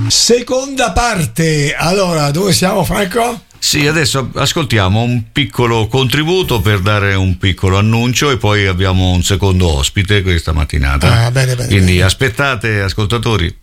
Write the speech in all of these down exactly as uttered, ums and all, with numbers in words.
Seconda parte, allora dove siamo, Franco? Sì, adesso ascoltiamo un piccolo contributo per dare un piccolo annuncio e poi abbiamo un secondo ospite questa mattinata. Ah, bene, bene, Quindi bene. aspettate, ascoltatori.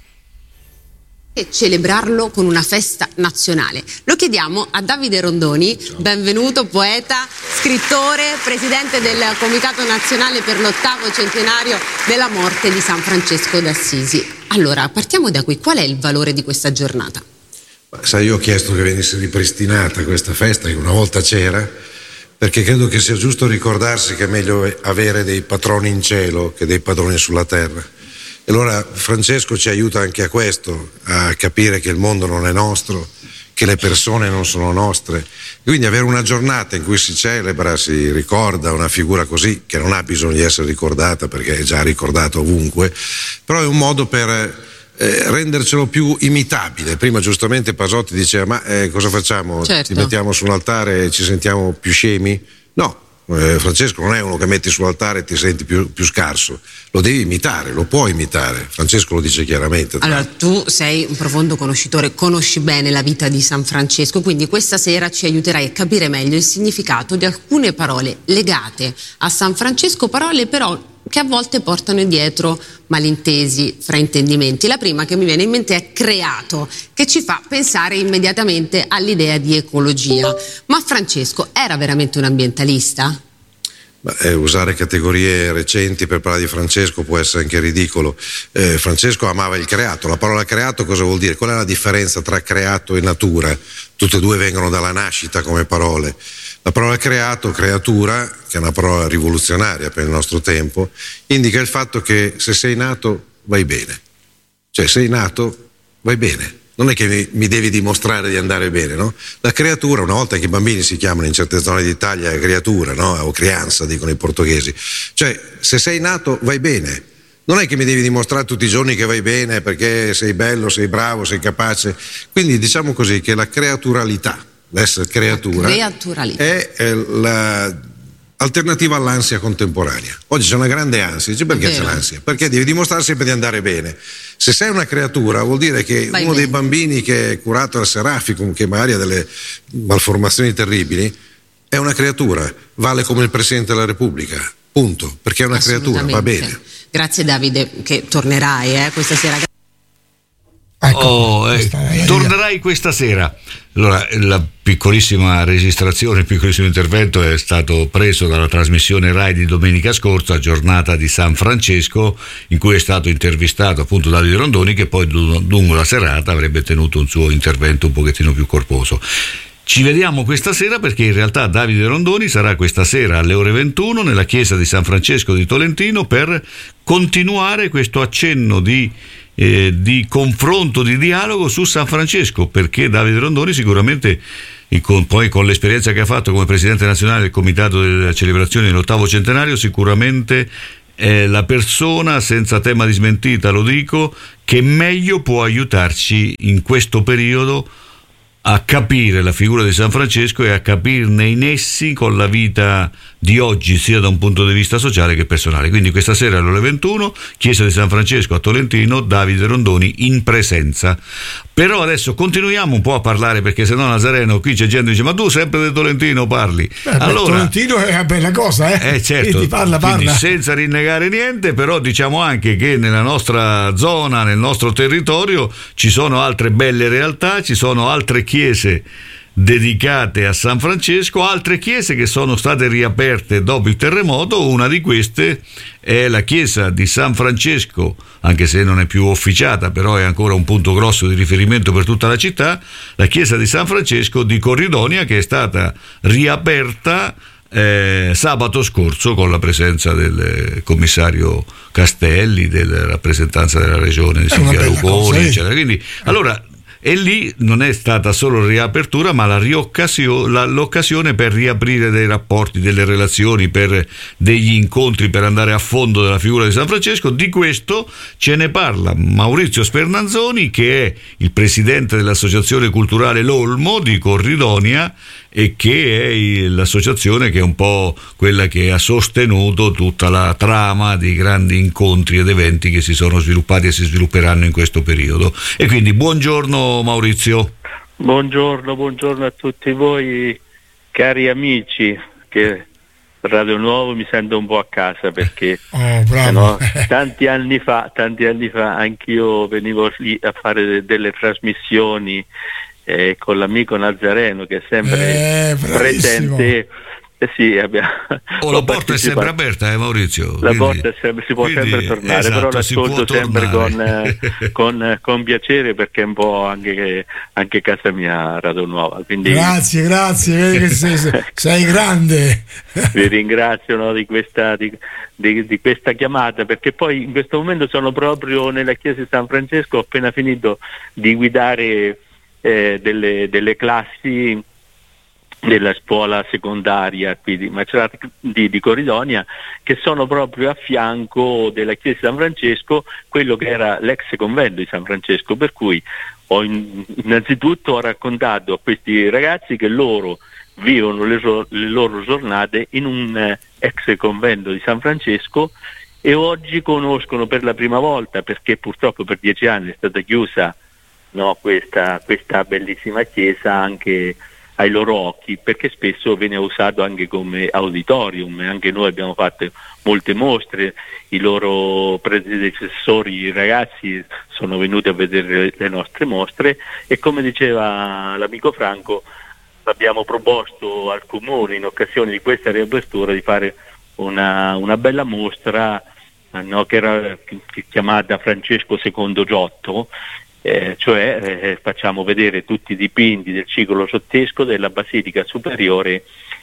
E celebrarlo con una festa nazionale. Lo chiediamo a Davide Rondoni, benvenuto, poeta, scrittore, presidente del Comitato Nazionale per l'ottavo centenario della morte di San Francesco d'Assisi. Allora, partiamo da qui. Qual è il valore di questa giornata? Sai, io ho chiesto che venisse ripristinata questa festa che una volta c'era, perché credo che sia giusto ricordarsi che è meglio avere dei patroni in cielo che dei padroni sulla terra. E allora Francesco ci aiuta anche a questo, a capire che il mondo non è nostro, che le persone non sono nostre. Quindi avere una giornata in cui si celebra, si ricorda una figura così, che non ha bisogno di essere ricordata perché è già ricordata ovunque, però è un modo per eh, rendercelo più imitabile. Prima giustamente Pasotti diceva, ma eh, cosa facciamo? Certo. Ti mettiamo sull'altare e ci sentiamo più scemi? No. Eh, Francesco non è uno che metti sull'altare e ti senti più, più scarso, lo devi imitare, lo puoi imitare. Francesco lo dice chiaramente. Allora, tu sei un profondo conoscitore, conosci bene la vita di San Francesco, quindi questa sera ci aiuterai a capire meglio il significato di alcune parole legate a San Francesco, parole però che a volte portano dietro malintesi, fraintendimenti. La prima che mi viene in mente è creato, che ci fa pensare immediatamente all'idea di ecologia. Ma Francesco era veramente un ambientalista? Ma, eh, usare categorie recenti per parlare di Francesco può essere anche ridicolo. eh, Francesco amava il creato. La parola creato cosa vuol dire? Qual è la differenza tra creato e natura? Tutte e due vengono dalla nascita come parole. La parola creato, creatura, che è una parola rivoluzionaria per il nostro tempo, indica il fatto che se sei nato vai bene. Cioè sei nato vai bene. Non è che mi, mi devi dimostrare di andare bene, no? La creatura, una volta che i bambini si chiamano in certe zone d'Italia creatura, no? O crianza, dicono i portoghesi. Cioè, se sei nato, vai bene. Non è che mi devi dimostrare tutti i giorni che vai bene perché sei bello, sei bravo, sei capace. Quindi diciamo così che la creaturalità, l'essere creatura, creaturalità. è, è la alternativa all'ansia contemporanea. Oggi c'è una grande ansia, dice perché c'è l'ansia? Perché devi dimostrare sempre di andare bene. Se sei una creatura vuol dire che Vai uno bene. dei bambini che è curato al Seraficum, che magari ha delle malformazioni terribili, è una creatura, vale come il Presidente della Repubblica, punto, perché è una creatura, va bene. Grazie Davide, che tornerai eh, questa sera. Ecco, Oh, eh, questa è- tornerai questa sera. Allora, la piccolissima registrazione, il piccolissimo intervento è stato preso dalla trasmissione Rai di domenica scorsa, giornata di San Francesco, in cui è stato intervistato appunto Davide Rondoni, che poi lungo la serata avrebbe tenuto un suo intervento un pochettino più corposo. Ci vediamo questa sera perché in realtà Davide Rondoni sarà questa sera alle ore ventuno nella chiesa di San Francesco di Tolentino per continuare questo accenno di Eh, di confronto, di dialogo su San Francesco, perché Davide Rondoni sicuramente, e con, poi con l'esperienza che ha fatto come presidente nazionale del comitato della celebrazione dell'ottavo centenario, sicuramente è la persona, senza tema di smentita lo dico, che meglio può aiutarci in questo periodo a capire la figura di San Francesco e a capirne i nessi con la vita di oggi, sia da un punto di vista sociale che personale. Quindi questa sera alle ore ventuno, chiesa di San Francesco a Tolentino, Davide Rondoni in presenza. Però adesso continuiamo un po' a parlare, perché se no Nazareno, qui c'è gente che dice ma tu sempre del Tolentino parli. Eh, beh, allora, Tolentino è una bella cosa, eh? eh certo, Quindi parla, quindi parla. senza rinnegare niente, però diciamo anche che nella nostra zona, nel nostro territorio ci sono altre belle realtà, ci sono altre chiese dedicate a San Francesco, altre chiese che sono state riaperte dopo il terremoto. Una di queste è la chiesa di San Francesco, anche se non è più officiata, però è ancora un punto grosso di riferimento per tutta la città, la chiesa di San Francesco di Corridonia, che è stata riaperta Eh, sabato scorso con la presenza del commissario Castelli, della rappresentanza della regione di Silvia Luconi, eccetera. Quindi allora, e lì non è stata solo riapertura, ma la rioccasio- la, l'occasione per riaprire dei rapporti, delle relazioni, per degli incontri, per andare a fondo della figura di San Francesco. Di questo ce ne parla Maurizio Spernanzoni, che è il presidente dell'associazione culturale L'Olmo di Corridonia e che è il, l'associazione che è un po' quella che ha sostenuto tutta la trama di grandi incontri ed eventi che si sono sviluppati e si svilupperanno in questo periodo. E quindi buongiorno Maurizio. Buongiorno, buongiorno a tutti voi cari amici, che Radio Nuovo mi sento un po' a casa perché oh, bravo. No, tanti anni fa, tanti anni fa anch'io venivo lì a fare de- delle trasmissioni eh, con l'amico Nazareno che è sempre eh, presente. Eh sì, abbiamo, oh, la porta è sempre aperta, eh, Maurizio. La quindi, porta è sempre, si può quindi, sempre tornare, esatto, però l'ascolto sempre con, eh, con, con piacere perché è un po' anche, anche casa mia Radio Nuova. Quindi, grazie, grazie, vedi che sei, sei grande. Vi ringrazio, no, di, questa, di, di, di questa chiamata, perché poi in questo momento sono proprio nella chiesa di San Francesco, ho appena finito di guidare eh, delle, delle classi della scuola secondaria qui di Macerata di, di Corridonia, che sono proprio a fianco della chiesa di San Francesco, quello che era l'ex convento di San Francesco, per cui ho in, innanzitutto ho raccontato a questi ragazzi che loro vivono le, le loro giornate in un eh, ex convento di San Francesco e oggi conoscono per la prima volta, perché purtroppo per dieci anni è stata chiusa, no, questa, questa bellissima chiesa anche ai loro occhi, perché spesso viene usato anche come auditorium. Anche noi abbiamo fatto molte mostre, i loro predecessori, i ragazzi sono venuti a vedere le nostre mostre e, come diceva l'amico Franco, abbiamo proposto al Comune in occasione di questa riapertura di fare una, una bella mostra, no, che era chiamata Francesco secondo Giotto. Eh, cioè eh, facciamo vedere tutti i dipinti del ciclo ciottesco della Basilica Superiore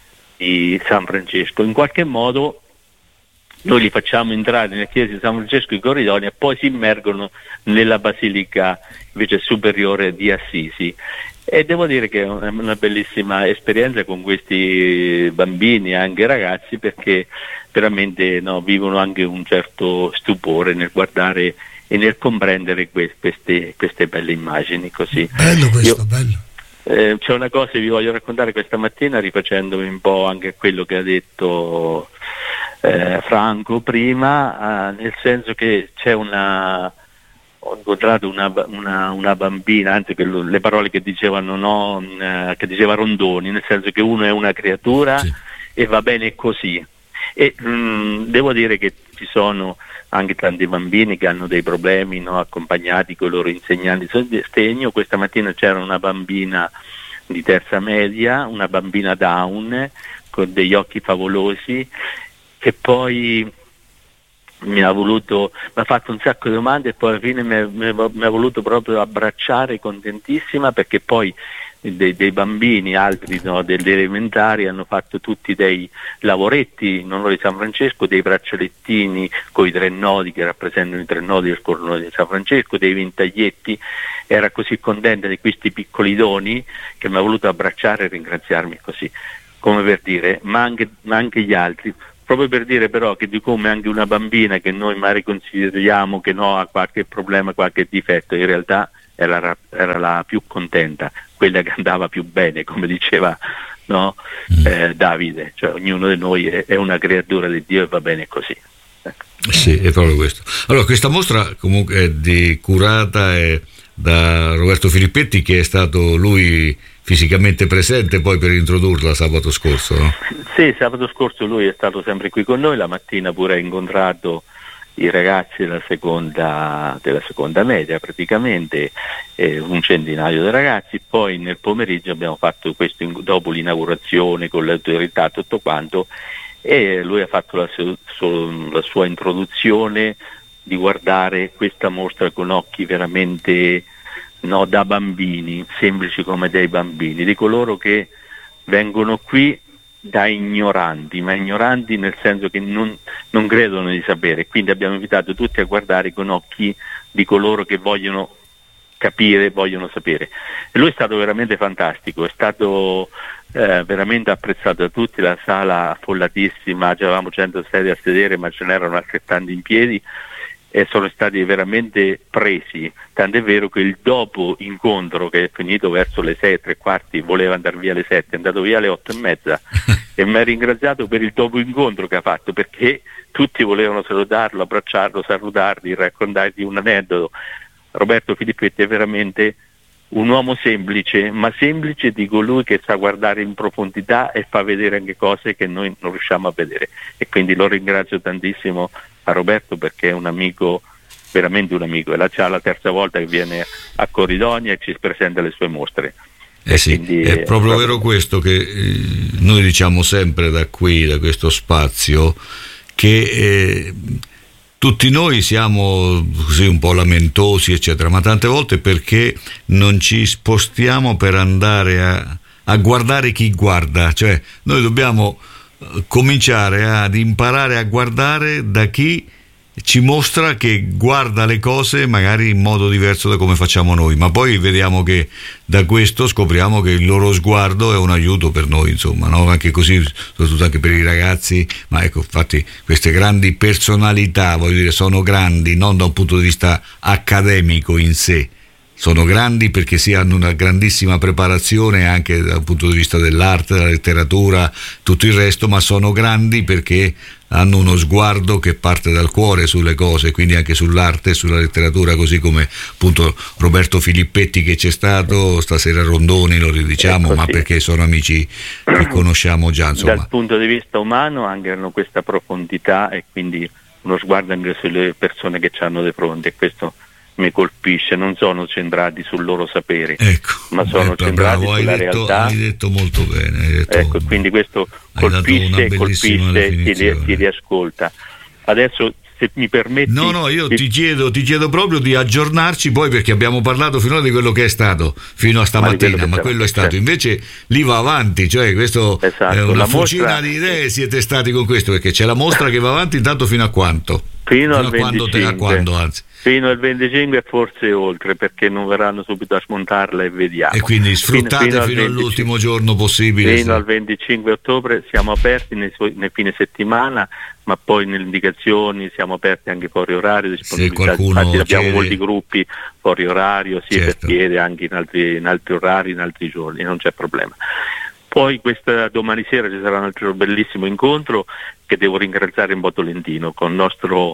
di San Francesco. In qualche modo noi li facciamo entrare nella chiesa di San Francesco di Corridonia e poi si immergono nella Basilica invece Superiore di Assisi. E devo dire che è una bellissima esperienza con questi bambini e anche ragazzi, perché veramente, no, vivono anche un certo stupore nel guardare e nel comprendere queste, queste belle immagini così. Bello questo, Io, bello. Eh, c'è una cosa che vi voglio raccontare questa mattina, rifacendomi un po' anche a quello che ha detto eh, Franco prima, eh, nel senso che c'è una ho incontrato una, una, una bambina, anzi che lo, le parole che dicevano no, eh, che diceva Rondoni, nel senso che uno è una creatura, sì, e va bene così. E mh, devo dire che ci sono anche tanti bambini che hanno dei problemi, no, accompagnati con i loro insegnanti di sostegno. Questa mattina c'era una bambina di terza media, una bambina Down con degli occhi favolosi, che poi mi ha voluto, mi ha fatto un sacco di domande e poi alla fine mi, mi, mi ha voluto proprio abbracciare, contentissima, perché poi dei, dei bambini, altri, no, delle elementari, hanno fatto tutti dei lavoretti in onore di San Francesco, dei braccialettini con i tre nodi che rappresentano i tre nodi del cordone di San Francesco, dei ventaglietti. Era così contenta di questi piccoli doni che mi ha voluto abbracciare e ringraziarmi così, come per dire, ma anche, ma anche gli altri. Proprio per dire però che di come anche una bambina che noi magari consideriamo che no, ha qualche problema, qualche difetto, in realtà era, era la più contenta, quella che andava più bene, come diceva, no, eh, Davide, cioè ognuno di noi è, è una creatura di Dio e va bene così. Ecco. Sì, è proprio questo. Allora, questa mostra comunque è di, curata è da Roberto Filippetti, che è stato lui fisicamente presente poi per introdurla sabato scorso, no? Sì, sabato scorso lui è stato sempre qui con noi, la mattina pure ha incontrato i ragazzi della seconda, della seconda media praticamente, eh, un centinaio di ragazzi, poi nel pomeriggio abbiamo fatto questo, dopo l'inaugurazione con l'autorità tutto quanto, e lui ha fatto la, su, la sua introduzione di guardare questa mostra con occhi veramente, no, da bambini, semplici come dei bambini, di coloro che vengono qui da ignoranti, ma ignoranti nel senso che non, non credono di sapere. Quindi abbiamo invitato tutti a guardare con occhi di coloro che vogliono capire, vogliono sapere. E lui è stato veramente fantastico, è stato eh, veramente apprezzato da tutti, la sala affollatissima, avevamo cento sedie a sedere ma ce n'erano altrettanti in piedi. e sono stati veramente presi, tant'è vero che il dopo incontro, che è finito verso le sei e tre quarti, voleva andare via alle sette, è andato via alle otto e mezza e mi ha ringraziato per il dopo incontro che ha fatto, perché tutti volevano salutarlo, abbracciarlo, salutargli, raccontargli un aneddoto. Roberto Filippetti è veramente un uomo semplice, ma semplice di colui che sa guardare in profondità e fa vedere anche cose che noi non riusciamo a vedere, e quindi lo ringrazio tantissimo a Roberto, perché è un amico, veramente un amico, è la, già la terza volta che viene a Corridonia e ci presenta le sue mostre. Eh sì, quindi, è proprio eh, vero questo che eh, noi diciamo sempre da qui, da questo spazio, che eh, tutti noi siamo così un po' lamentosi eccetera, ma tante volte perché non ci spostiamo per andare a, a guardare chi guarda, cioè noi dobbiamo cominciare ad imparare a guardare da chi ci mostra che guarda le cose magari in modo diverso da come facciamo noi, ma poi vediamo che da questo scopriamo che il loro sguardo è un aiuto per noi, insomma, no? Anche così, soprattutto anche per i ragazzi. Ma ecco, infatti queste grandi personalità, voglio dire, sono grandi non da un punto di vista accademico in sé, sono grandi perché si hanno una grandissima preparazione anche dal punto di vista dell'arte, della letteratura, tutto il resto, ma sono grandi perché hanno uno sguardo che parte dal cuore sulle cose, quindi anche sull'arte e sulla letteratura, così come appunto Roberto Filippetti che c'è stato, stasera Rondoni lo ridiciamo, ma perché sono amici che conosciamo già, insomma. Dal punto di vista umano anche hanno questa profondità e quindi uno sguardo anche sulle persone che ci hanno di fronte, e questo mi colpisce. Non sono centrati sul loro sapere, ecco, ma sono ecco, centrati bravo, sulla hai detto, realtà. Hai detto molto bene. Hai detto, ecco, quindi questo colpisce e colpisce chi li, chi li ascolta. Adesso, se mi permetti... No, no, io ti... ti chiedo ti chiedo proprio di aggiornarci poi, perché abbiamo parlato finora di quello che è stato fino a stamattina, ma, ma quello è stato, certo. Invece lì va avanti, cioè questo esatto. È una la fucina mostra... di idee siete stati con questo, perché c'è la mostra che va avanti intanto fino a quanto? Fino, fino al a venticinque. Quando, te, a quando, anzi. Fino al venticinque e forse oltre, perché non verranno subito a smontarla e vediamo. E quindi sfruttate fino, fino, fino all'ultimo giorno possibile. Fino al venticinque ottobre siamo aperti nei, nei fine settimana, ma poi nelle indicazioni siamo aperti anche fuori orario, disponibilità. Infatti abbiamo chiede... molti gruppi fuori orario, sia certo. per piede anche in altri, in altri orari, in altri giorni, non c'è problema. Poi questa domani sera ci sarà un altro bellissimo incontro che devo ringraziare in Tolentino con il nostro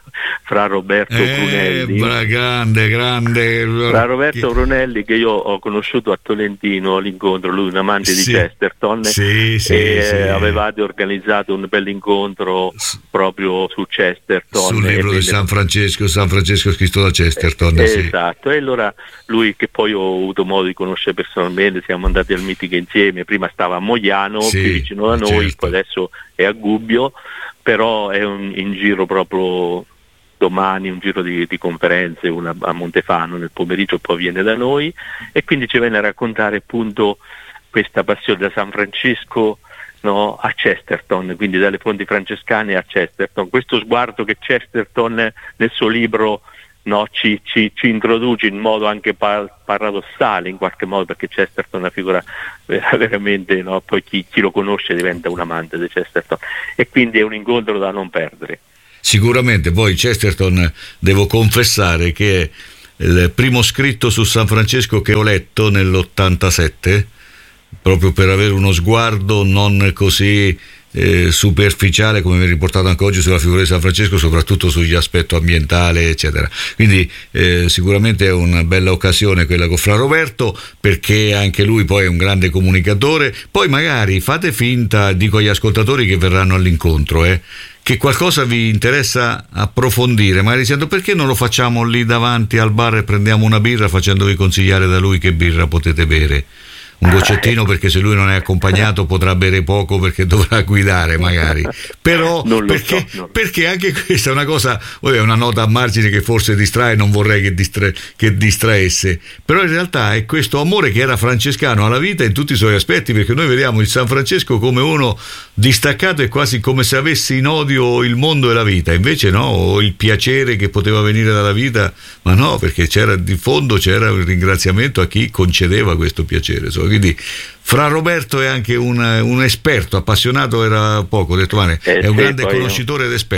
Fra Roberto eh, Brunelli. Bra, grande, grande. Fra Roberto che... Brunelli, che io ho conosciuto a Tolentino all'incontro, lui un amante sì. di Chesterton, sì, sì, e sì. avevate organizzato un bel incontro proprio su Chesterton. Sul libro di San Francesco, San Francesco scritto da Chesterton. Eh, sì. Esatto, e allora lui, che poi ho avuto modo di conoscere personalmente, siamo andati al meeting insieme, prima stava a Mogliano, sì, più vicino da noi, certo. poi adesso è a Gubbio, però è un, in giro proprio domani, un giro di, di conferenze, una a Montefano nel pomeriggio, poi viene da noi e quindi ci viene a raccontare appunto questa passione da San Francesco, no, a Chesterton, quindi dalle fonti francescane a Chesterton, questo sguardo che Chesterton nel suo libro no, ci, ci, ci introduce in modo anche par- paradossale in qualche modo, perché Chesterton è una figura veramente, no, poi chi, chi lo conosce diventa un amante di Chesterton, e quindi è un incontro da non perdere. Sicuramente. Poi Chesterton, devo confessare che è il primo scritto su San Francesco che ho letto nell'ottantasette, proprio per avere uno sguardo non così eh, superficiale come mi è riportato anche oggi sulla figura di San Francesco, soprattutto sugli aspetti ambientali eccetera. Quindi eh, sicuramente è una bella occasione quella con Fra Roberto, perché anche lui poi è un grande comunicatore. Poi magari fate finta, dico agli ascoltatori che verranno all'incontro, eh, che qualcosa vi interessa approfondire, magari dicendo perché non lo facciamo lì davanti al bar e prendiamo una birra, facendovi consigliare da lui che birra potete bere. Un goccettino, perché se lui non è accompagnato potrà bere poco perché dovrà guidare magari, però perché, so, no. perché anche questa è una cosa, è una nota a margine che forse distrae, non vorrei che, distra- che distraesse, però in realtà è questo amore che era francescano alla vita in tutti i suoi aspetti, perché noi vediamo il San Francesco come uno distaccato e quasi come se avesse in odio il mondo e la vita, invece no, o il piacere che poteva venire dalla vita, ma no, perché c'era di fondo c'era un ringraziamento a chi concedeva questo piacere, insomma. Quindi Fra Roberto è anche un, un esperto, appassionato era poco, ho detto, ma eh, è un sì, grande conoscitore ed esperto.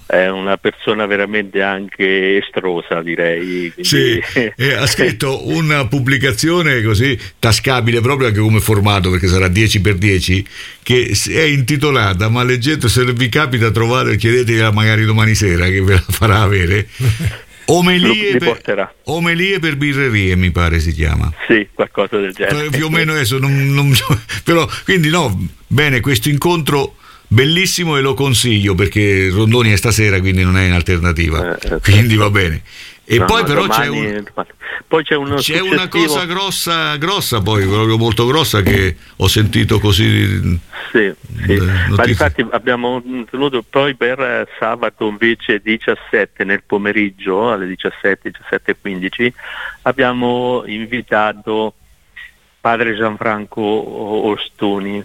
è una persona veramente anche estrosa, direi. Quindi... Sì, e ha scritto una pubblicazione così tascabile proprio anche come formato, perché sarà dieci per dieci, che è intitolata "Ma leggete, se vi capita trovare, chiedetegliela magari domani sera che ve la farà avere". Omelie per, omelie per birrerie, mi pare si chiama. Sì, qualcosa del genere. Più o meno adesso non, non però quindi no, bene, questo incontro bellissimo e lo consiglio, perché Rondoni è stasera, quindi non è in alternativa, eh, quindi va bene. E no, poi no, però domani, c'è, un, poi c'è, uno c'è successivo... una cosa grossa, grossa poi, proprio molto grossa, che ho sentito così. Sì, sì. Ma infatti abbiamo tenuto poi per sabato invece diciassette nel pomeriggio, alle diciassette, diciassette e quindici, abbiamo invitato padre Gianfranco Ostuni,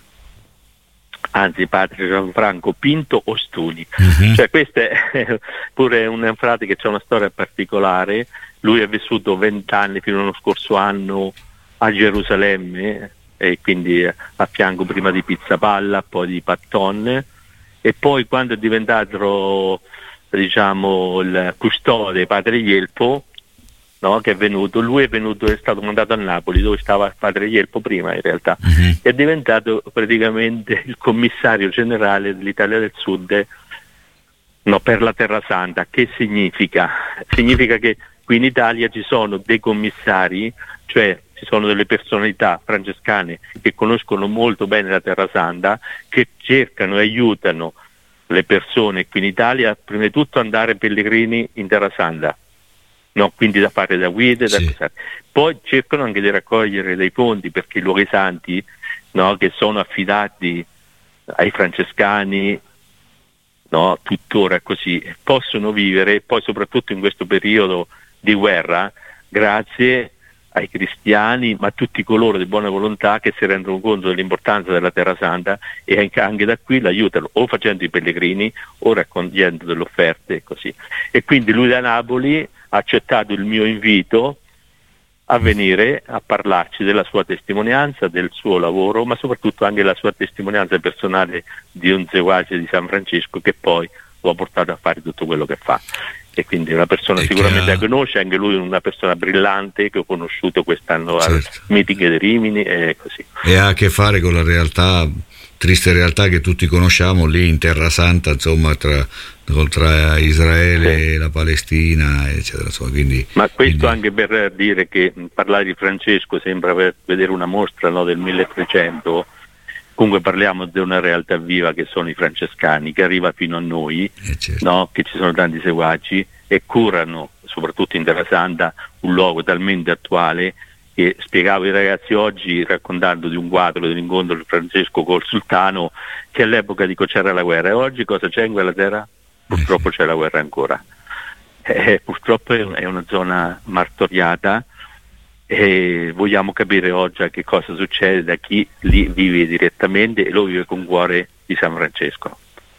anzi padre Gianfranco Pinto Ostuni. Uh-huh. Cioè questa è pure un frate che c'è una storia particolare. Lui è vissuto vent'anni fino allo scorso anno a Gerusalemme, e quindi a fianco prima di Pizzapalla, poi di Patton, e poi quando è diventato, diciamo, il custode padre Ielpo, no, che è venuto, lui è venuto, è stato mandato a Napoli, dove stava padre Ielpo prima in realtà, uh-huh. È diventato praticamente il commissario generale dell'Italia del Sud, no, per la Terra Santa. Che significa? Significa che qui in Italia ci sono dei commissari, cioè ci sono delle personalità francescane che conoscono molto bene la Terra Santa, che cercano e aiutano le persone qui in Italia, prima di tutto andare pellegrini in Terra Santa, no, quindi da fare da guide, da sì. Poi cercano anche di raccogliere dei fondi, perché i luoghi santi, no, che sono affidati ai francescani, no, tuttora così, possono vivere, poi soprattutto in questo periodo di guerra, grazie ai cristiani, ma a tutti coloro di buona volontà che si rendono conto dell'importanza della Terra Santa, e anche, anche da qui l'aiutano, o facendo i pellegrini o raccogliendo delle offerte e così. E quindi lui da Napoli ha accettato il mio invito a venire a parlarci della sua testimonianza, del suo lavoro, ma soprattutto anche della sua testimonianza personale di un seguace di San Francesco, che poi lo ha portato a fare tutto quello che fa. E quindi una persona e sicuramente ha... la conosce, anche lui è una persona brillante che ho conosciuto quest'anno, certo, al meeting di Rimini, e così. E ha a che fare con la realtà, triste realtà che tutti conosciamo lì in Terra Santa, insomma, tra, tra Israele sì. e la Palestina, eccetera. Insomma, quindi, ma questo quindi... anche per dire che parlare di Francesco sembra per vedere una mostra, no, del milletrecento. Comunque parliamo di una realtà viva che sono i francescani, che arriva fino a noi, eh certo. no? Che ci sono tanti seguaci e curano, soprattutto in Terra Santa, un luogo talmente attuale che spiegavo ai ragazzi oggi, raccontando di un quadro dell'incontro di Francesco col sultano, che all'epoca dico c'era la guerra, e oggi cosa c'è in quella terra? Purtroppo c'è la guerra ancora. Eh, purtroppo è una zona martoriata. E vogliamo capire oggi che cosa succede da chi lì vive direttamente e lo vive con cuore di San Francesco.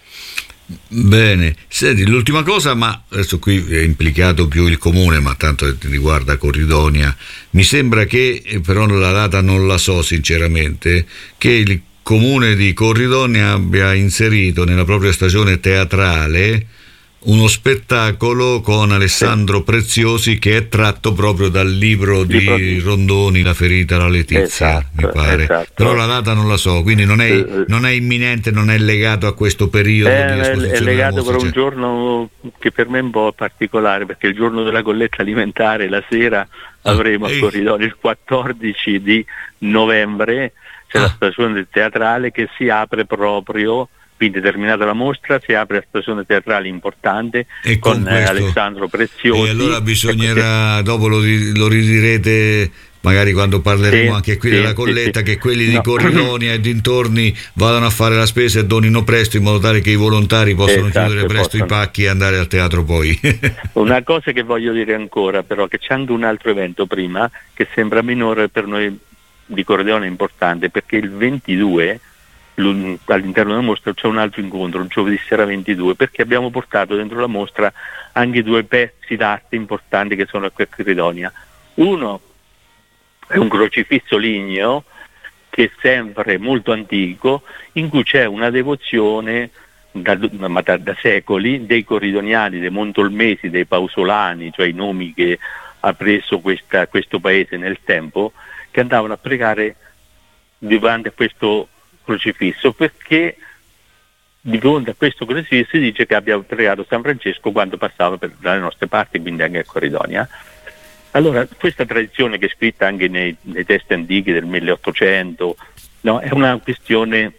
Bene, senti, l'ultima cosa, ma adesso qui è implicato più il comune, ma tanto riguarda Corridonia. Mi sembra che, però la data non la so sinceramente, che il comune di Corridonia abbia inserito nella propria stagione teatrale uno spettacolo con Alessandro sì. Preziosi, che è tratto proprio dal libro di libro. Rondoni, La ferita alla Letizia, esatto, mi pare. Esatto. Però la data non la so, quindi non è, non è imminente, non è legato a questo periodo è, di esposizione. È legato per un cioè. giorno che per me è un po' particolare, perché il giorno della colletta alimentare, la sera avremo ah, a Corridonia il quattordici di novembre, c'è ah. la stagione teatrale che si apre proprio. Quindi terminata la mostra si apre la stagione teatrale importante e con, con Alessandro Preziosi. E allora bisognerà, e dopo lo, lo ridirete magari quando parleremo sì, anche qui sì, della colletta, sì, che quelli no. di Corridonia e dintorni vadano a fare la spesa e donino presto, in modo tale che i volontari possano esatto, chiudere presto possono. i pacchi e andare al teatro poi. Una cosa che voglio dire ancora, però, che c'è anche un altro evento prima che sembra minore, per noi di Corridonia importante, perché il ventidue all'interno della mostra c'è un altro incontro, il giovedì sera ventidue, perché abbiamo portato dentro la mostra anche due pezzi d'arte importanti che sono qui a Corridonia. Uno è un crocifisso ligneo che è sempre molto antico, in cui c'è una devozione da, ma da, da secoli, dei coridoniani, dei montolmesi, dei pausolani, cioè i nomi che ha preso questa, questo paese nel tempo, che andavano a pregare davanti a questo crocifisso, perché di fronte a questo crocifisso si dice che abbia pregato San Francesco quando passava per dalle nostre parti, quindi anche a Coridonia. Allora, questa tradizione, che è scritta anche nei, nei testi antichi del milleottocento, no, è una questione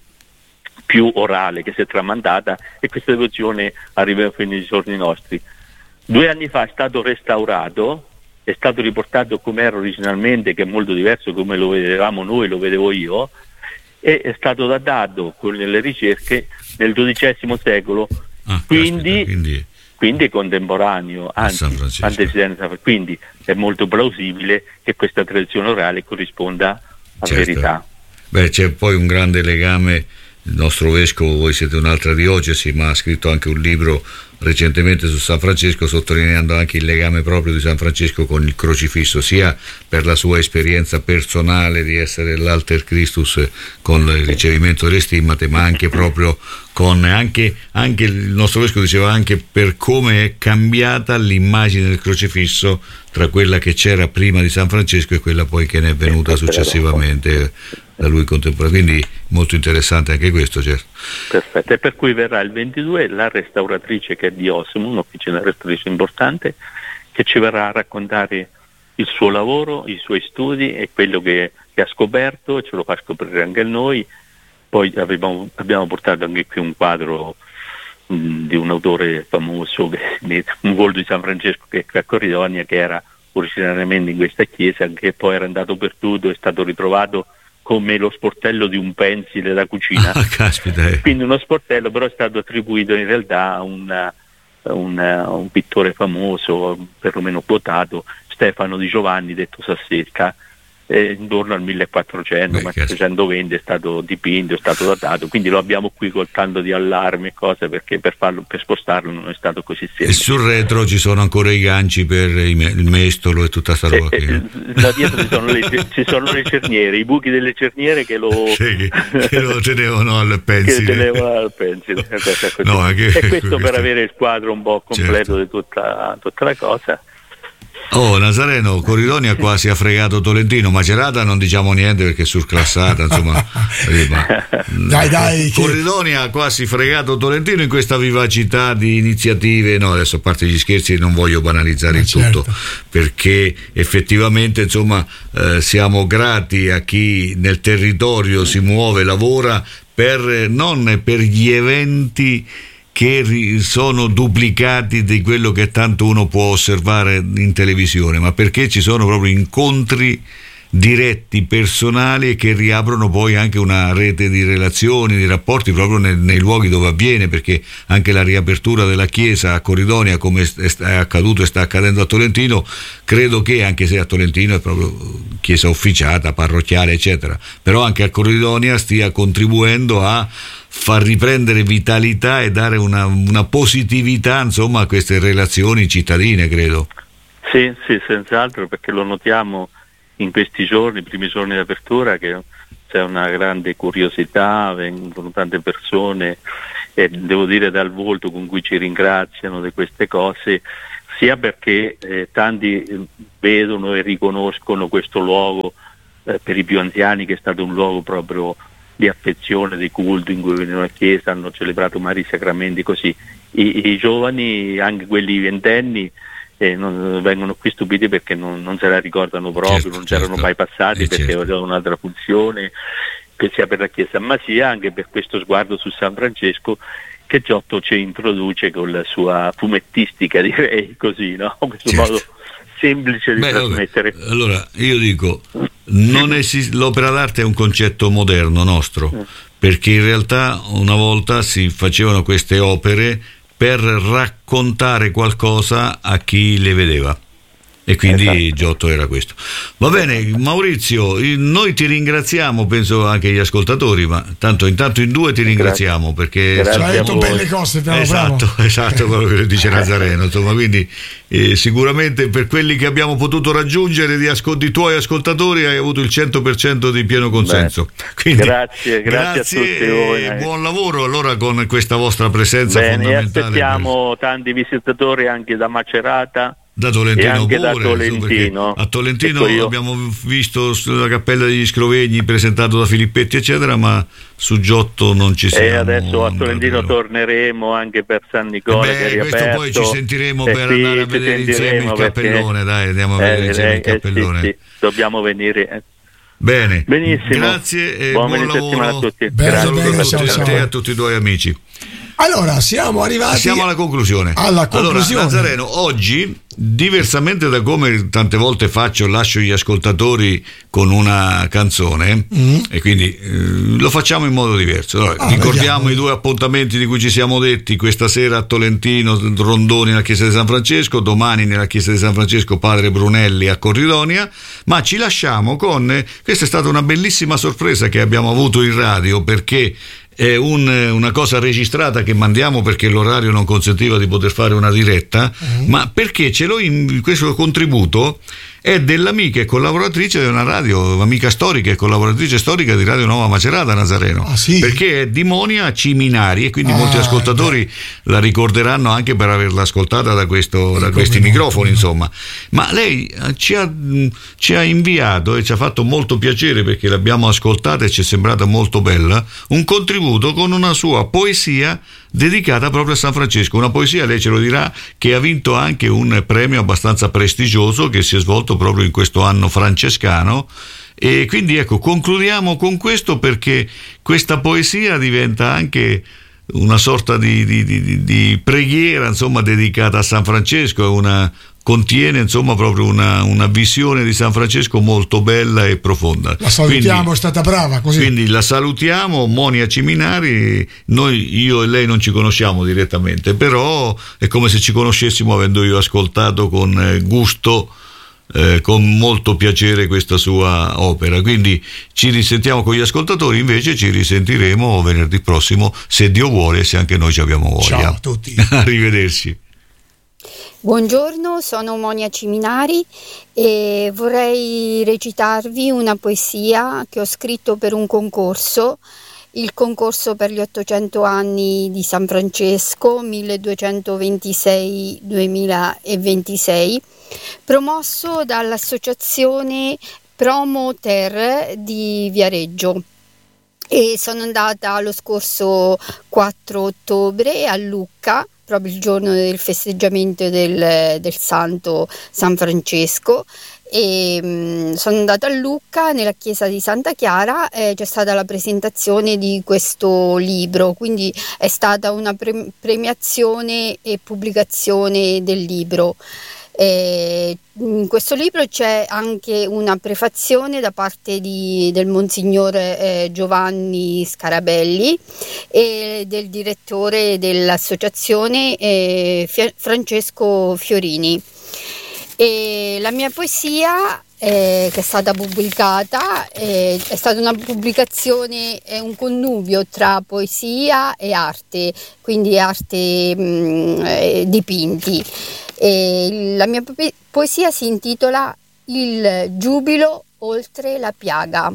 più orale che si è tramandata, e questa devozione arriva fino ai giorni nostri. Due anni fa è stato restaurato, è stato riportato come era originalmente, che è molto diverso come lo vedevamo noi, lo vedevo io, e è stato datato con le ricerche nel dodicesimo secolo, ah, quindi, caspita, quindi... quindi è contemporaneo, anzi antecedente, quindi è molto plausibile che questa tradizione orale corrisponda a certo. verità. Beh, c'è poi un grande legame. Il nostro vescovo, voi siete un'altra diocesi, ma ha scritto anche un libro recentemente su San Francesco, sottolineando anche il legame proprio di San Francesco con il crocifisso, sia per la sua esperienza personale di essere l'alter Christus con il ricevimento delle stimmate, ma anche proprio con anche, anche il nostro vescovo diceva anche per come è cambiata l'immagine del crocifisso tra quella che c'era prima di San Francesco e quella poi che ne è venuta successivamente da lui contemporaneo, quindi molto interessante anche questo, certo. Perfetto, e per cui verrà il ventidue la restauratrice, che è di Osimo, un'officina restauratrice importante, che ci verrà a raccontare il suo lavoro, i suoi studi e quello che, che ha scoperto, e ce lo fa scoprire anche a noi. Poi abbiamo, abbiamo portato anche qui un quadro mh, di un autore famoso, che, un volto di San Francesco, che è a Coridonia, che era originariamente in questa chiesa, che poi era andato perduto, è stato ritrovato come lo sportello di un pensile da cucina. Ah, caspita, eh. Quindi uno sportello, però è stato attribuito in realtà a un, un, un pittore famoso, perlomeno quotato, Stefano di Giovanni, detto Sassecca, eh, intorno al millequattrocento, ma millesettecentoventi è stato dipinto, è stato datato, quindi lo abbiamo qui col tanto di allarme e cose, perché per farlo, per spostarlo non è stato così semplice. E sul retro ci sono ancora i ganci per il mestolo e tutta sta roba. Eh, eh, da dietro ci sono, le, ci sono le cerniere, i buchi delle cerniere che lo, sì, che lo tenevano al pensile. Che tenevano al pensile. No, anche, e questo per avere il quadro un po' completo, certo, di tutta, tutta la cosa. Oh, Nazareno, Coridonia quasi ha fregato Tolentino, Macerata non diciamo niente perché è surclassata, insomma. dai, dai. Coridonia ha quasi fregato Tolentino in questa vivacità di iniziative. No, adesso a parte gli scherzi non voglio banalizzare ma il certo. tutto, perché effettivamente, insomma, eh, siamo grati a chi nel territorio si muove, lavora per non per gli eventi che sono duplicati di quello che tanto uno può osservare in televisione, ma perché ci sono proprio incontri diretti, personali, e che riaprono poi anche una rete di relazioni, di rapporti proprio nei, nei luoghi dove avviene, perché anche la riapertura della chiesa a Coridonia, come è accaduto e sta accadendo a Tolentino, credo che, anche se a Tolentino è proprio chiesa officiata, parrocchiale eccetera, però anche a Coridonia stia contribuendo a far riprendere vitalità e dare una, una positività, insomma, a queste relazioni cittadine, credo. Sì, sì, senz'altro, perché lo notiamo in questi giorni, i primi giorni di apertura, che c'è una grande curiosità, vengono tante persone, e devo dire dal volto con cui ci ringraziano di queste cose, sia perché eh, tanti vedono e riconoscono questo luogo, eh, per i più anziani, che è stato un luogo proprio di affezione, di culto, in cui venivano a chiesa, hanno celebrato vari sacramenti, così. I, i giovani, anche quelli ventenni, eh, non, vengono qui stupiti perché non, non se la ricordano proprio, certo, non c'erano certo. mai passati, eh, perché certo. avevano un'altra funzione, che sia per la chiesa, ma sia anche per questo sguardo su San Francesco che Giotto ci introduce con la sua fumettistica, direi così, no? Questo certo. modo semplice di Beh, trasmettere. Vabbè. Allora, io dico, non esiste, l'opera d'arte è un concetto moderno nostro, mm. perché in realtà una volta si facevano queste opere per raccontare qualcosa a chi le vedeva, E quindi esatto. Giotto era questo. Va bene, Maurizio, noi ti ringraziamo, penso anche gli ascoltatori, ma tanto intanto in due ti ringraziamo perché Grazie Ci hai detto a voi. belle cose, bravo, esatto, bravo. esatto quello che dice Nazareno, insomma, quindi eh, sicuramente per quelli che abbiamo potuto raggiungere di, ascol- di tuoi ascoltatori hai avuto il cento per cento di pieno consenso. Quindi, grazie, grazie a tutti e voi. buon lavoro allora con questa vostra presenza Bene, e fondamentale. aspettiamo tanti visitatori anche da Macerata. Da Tolentino E anche pure, da Tolentino. a Tolentino Ecco io. abbiamo visto la Cappella degli Scrovegni presentato da Filippetti eccetera, ma su Giotto non ci siamo. E adesso a Tolentino davvero. torneremo anche per San Nicola, Eh beh, che è questo riaperto. poi ci sentiremo Eh per sì, andare a ci vedere insieme il sentiremo perché- cappellone, dai, andiamo a vedere Eh, insieme il eh, eh, cappellone. sì, sì, dobbiamo venire. Bene, Benissimo. grazie e buon, buon fine settimana lavoro. a tutti. Bene, Grazie. bene, Saluto a ciao, tutti, a ciao. te e a tutti i tuoi amici. Allora, siamo arrivati Siamo alla conclusione. alla conclusione. Allora, Nazareno, oggi, diversamente da come tante volte faccio, lascio gli ascoltatori con una canzone, Mm. e quindi eh, lo facciamo in modo diverso. Allora, Ah, ricordiamo vediamo. i due appuntamenti di cui ci siamo detti questa sera a Tolentino, Rondoni nella chiesa di San Francesco, domani nella chiesa di San Francesco Padre Brunelli a Corridonia, ma ci lasciamo con, questa è stata una bellissima sorpresa che abbiamo avuto in radio, perché è un, una cosa registrata che mandiamo perché l'orario non consentiva di poter fare una diretta, mm. ma perché ce l'ho in questo contributo è dell'amica e collaboratrice di una radio, amica storica e collaboratrice storica di Radio Nuova Macerata, Nazareno. Ah, sì? Perché è di Monia Ciminari e quindi Ah, molti ascoltatori la ricorderanno anche per averla ascoltata da, questo, da come questi no, microfoni, come no. insomma. Ma lei ci ha, ci ha inviato e ci ha fatto molto piacere perché l'abbiamo ascoltata e ci è sembrata molto bella, un contributo con una sua poesia dedicata proprio a San Francesco, una poesia, lei ce lo dirà, che ha vinto anche un premio abbastanza prestigioso che si è svolto proprio in questo anno francescano. E quindi ecco, concludiamo con questo perché questa poesia diventa anche una sorta di, di, di, di preghiera, insomma, dedicata a San Francesco, è una contiene insomma proprio una, una visione di San Francesco molto bella e profonda. La salutiamo, quindi, è stata brava così. Quindi la salutiamo, Monia Ciminari. Noi, io e lei non ci conosciamo direttamente, però è come se ci conoscessimo avendo io ascoltato con eh, gusto, eh, con molto piacere questa sua opera. Quindi ci risentiamo con gli ascoltatori, invece ci risentiremo venerdì prossimo, se Dio vuole, se anche noi ci abbiamo voglia. Ciao a tutti. Arrivederci. Buongiorno, sono Monia Ciminari e vorrei recitarvi una poesia che ho scritto per un concorso, il concorso per gli ottocento anni di San Francesco milleduecentoventisei duemilaventisei, promosso dall'associazione Promo Ter di Viareggio. E sono andata lo scorso quattro ottobre a Lucca, proprio il giorno del festeggiamento del, del Santo San Francesco, e mh, sono andata a Lucca nella chiesa di Santa Chiara e c'è stata la presentazione di questo libro, quindi è stata una pre- premiazione e pubblicazione del libro. Eh, in questo libro c'è anche una prefazione da parte di, del Monsignore eh, Giovanni Scarabelli e del direttore dell'associazione eh, Fia- Francesco Fiorini. E la mia poesia eh, che è stata pubblicata eh, è stata una pubblicazione, è un connubio tra poesia e arte, quindi arte mh, eh, dipinti. E la mia poesia si intitola Il giubilo oltre la piaga.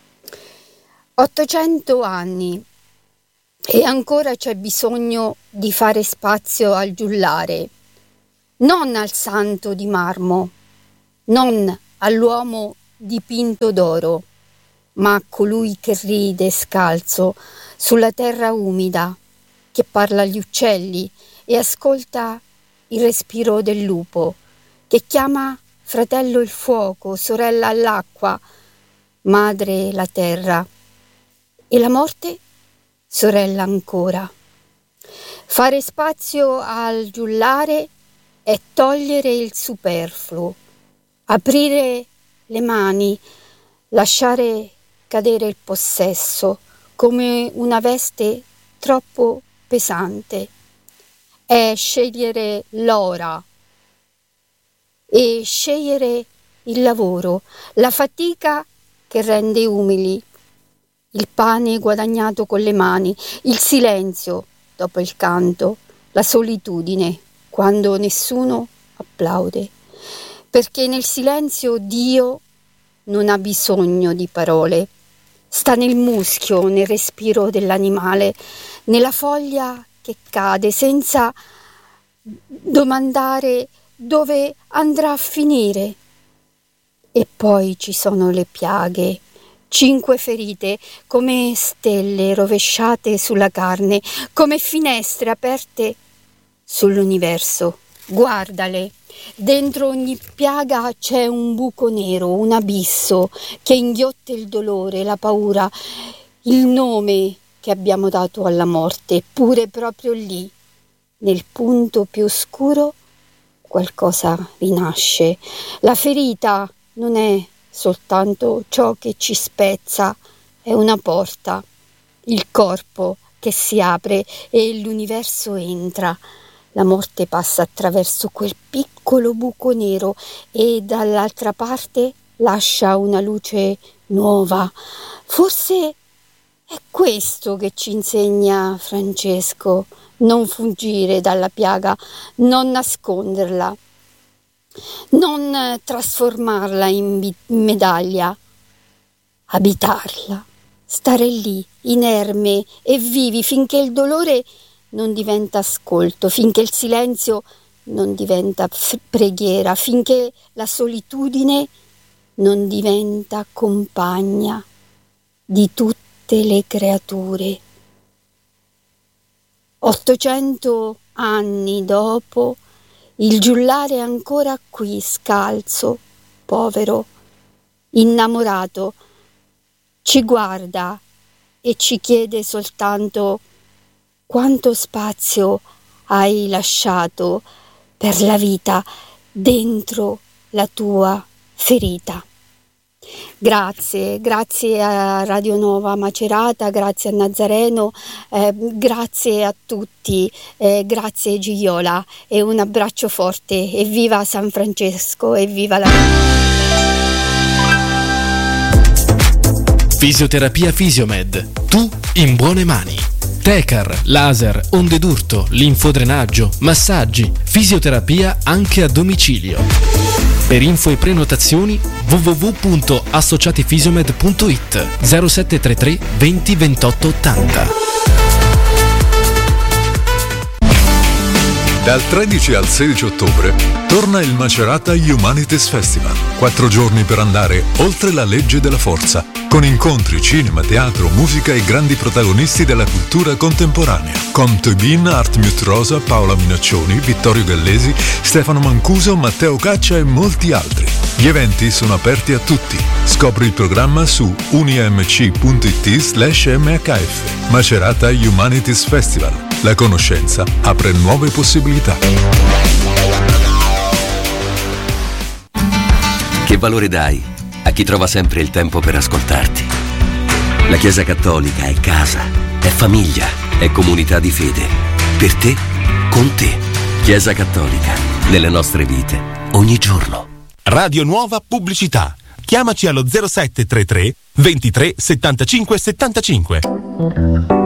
ottocento anni e ancora c'è bisogno di fare spazio al giullare, non al santo di marmo, non all'uomo dipinto d'oro, ma a colui che ride scalzo sulla terra umida, che parla agli uccelli e ascolta il respiro del lupo, che chiama fratello il fuoco, sorella l'acqua, madre la terra, e la morte sorella ancora. Fare spazio al giullare è togliere il superfluo, aprire le mani, lasciare cadere il possesso come una veste troppo pesante. È scegliere l'ora e scegliere il lavoro, la fatica che rende umili, il pane guadagnato con le mani, il silenzio dopo il canto, la solitudine quando nessuno applaude, perché nel silenzio Dio non ha bisogno di parole, sta nel muschio, nel respiro dell'animale, nella foglia che cade senza domandare dove andrà a finire. E poi ci sono le piaghe, cinque ferite come stelle rovesciate sulla carne, come finestre aperte sull'universo. Guardale, dentro ogni piaga c'è un buco nero, un abisso che inghiotte il dolore, la paura, il nome che abbiamo dato alla morte. Eppure proprio lì, nel punto più oscuro, qualcosa rinasce. La ferita non è soltanto ciò che ci spezza, è una porta, il corpo che si apre e l'universo entra. La morte passa attraverso quel piccolo buco nero e dall'altra parte lascia una luce nuova. Forse è questo che ci insegna Francesco: non fuggire dalla piaga, non nasconderla, non trasformarla in, bi- in medaglia, abitarla, stare lì, inerme e vivi finché il dolore non diventa ascolto, finché il silenzio non diventa f- preghiera, finché la solitudine non diventa compagna di tutte le creature. Ottocento anni dopo, il giullare è ancora qui, scalzo, povero, innamorato, ci guarda e ci chiede soltanto: quanto spazio hai lasciato per la vita dentro la tua ferita? Grazie, grazie a Radio Nova Macerata, grazie a Nazareno, eh, grazie a tutti, eh, grazie Gigliola e un abbraccio forte e viva San Francesco e viva la Fisioterapia Fisiomed, tu in buone mani. Tecar, laser, onde d'urto, linfodrenaggio, massaggi, fisioterapia anche a domicilio. Per info e prenotazioni w w w punto associatifisiomed punto i t zero sette tre tre venti ventotto ottanta. Dal tredici al sedici ottobre torna il Macerata Humanities Festival. Quattro giorni per andare oltre la legge della forza, con incontri, cinema, teatro, musica e grandi protagonisti della cultura contemporanea. Con Tobin, Art Mute Rosa, Paola Minaccioni, Vittorio Gallesi, Stefano Mancuso, Matteo Caccia e molti altri. Gli eventi sono aperti a tutti. Scopri il programma su unimc punto i t slash m h f. Macerata Humanities Festival. La conoscenza apre nuove possibilità. Che valore dai a chi trova sempre il tempo per ascoltarti? La Chiesa Cattolica è casa, è famiglia, è comunità di fede. Per te, con te. Chiesa Cattolica, nelle nostre vite, ogni giorno. Radio Nuova Pubblicità. Chiamaci allo zero sette tre tre ventitré settantacinque settantacinque.